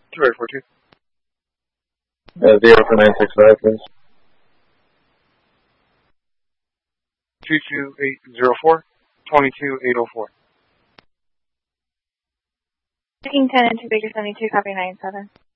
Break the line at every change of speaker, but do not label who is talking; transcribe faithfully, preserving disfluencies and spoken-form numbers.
Two eight four two.
Uh, zero for nine six five, please.
Two two eight zero four. Twenty two eight oh four.
Taking ten into Baker seventy two, copy nine seven.